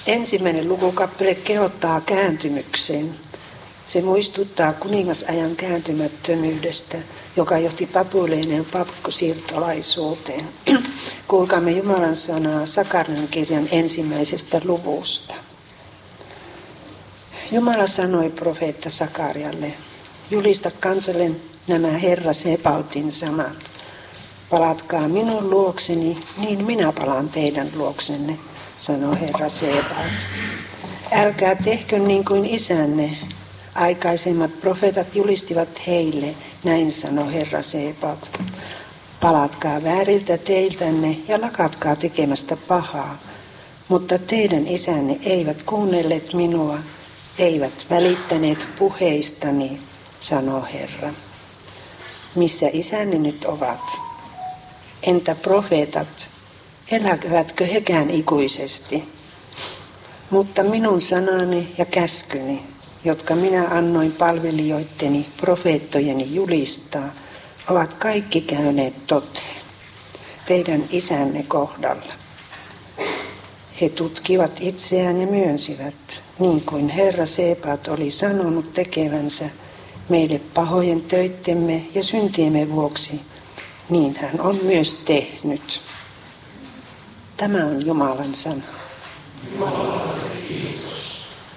Ensimmäinen lukukappale kehottaa kääntymykseen. Se muistuttaa kuningasajan kääntymättömyydestä, joka johti Babylonian pakkosiirtolaisuuteen. Kuulkaamme Jumalan sanaa Sakarian kirjan 1. luvusta. Jumala sanoi profeetta Sakarialle, julista kansalle nämä Herra Sebautin sanat. Palatkaa minun luokseni, niin minä palaan teidän luoksenne, sanoi Herra Sebaut. Älkää tehkö niin kuin isänne. Aikaisemmat profeetat julistivat heille, näin sanoi Herra Sebaut. Palatkaa vääriltä teiltänne ja lakatkaa tekemästä pahaa. Mutta teidän isänne eivät kuunnelleet minua, eivät välittäneet puheistani, sanoi Herra. Missä isänne nyt ovat? Entä profeetat? Elävätkö hekään ikuisesti? Mutta minun sanani ja käskyni, jotka minä annoin palvelijoitteni, profeettojeni julistaa, ovat kaikki käyneet toteen teidän isänne kohdalla. He tutkivat itseään ja myönsivät, niin kuin Herra Sebaot oli sanonut tekevänsä meille pahojen töittemme ja syntiemme vuoksi, niin hän on myös tehnyt. Tämä on Jumalan sana.